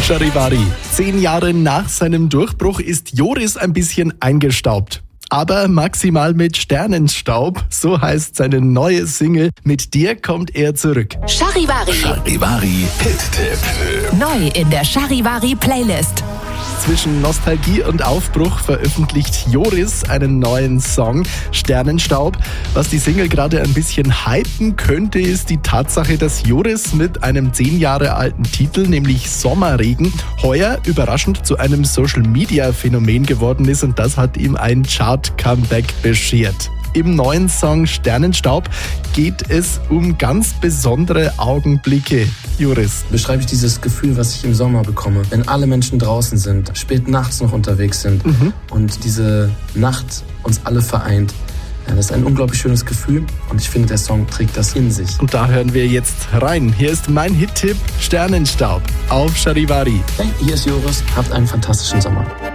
Charivari. 10 Jahre nach seinem Durchbruch ist Joris ein bisschen eingestaubt. Aber maximal mit Sternenstaub, so heißt seine neue Single. Mit dir kommt er zurück. Charivari. Charivari Hit-Tipp. Neu in der Charivari Playlist. Zwischen Nostalgie und Aufbruch veröffentlicht Joris einen neuen Song, Sternenstaub. Was die Single gerade ein bisschen hypen könnte, ist die Tatsache, dass Joris mit einem 10 Jahre alten Titel, nämlich Sommerregen, heuer überraschend zu einem Social-Media-Phänomen geworden ist und das hat ihm ein Chart-Comeback beschert. Im neuen Song Sternenstaub geht es um ganz besondere Augenblicke. Joris. Beschreibe ich dieses Gefühl, was ich im Sommer bekomme, wenn alle Menschen draußen sind, spät nachts noch unterwegs sind und diese Nacht uns alle vereint. Ja, das ist ein unglaublich schönes Gefühl und ich finde, der Song trägt das in sich. Und da hören wir jetzt rein. Hier ist mein Hit-Tipp Sternenstaub auf Charivari. Hey, hier ist Joris. Habt einen fantastischen Sommer.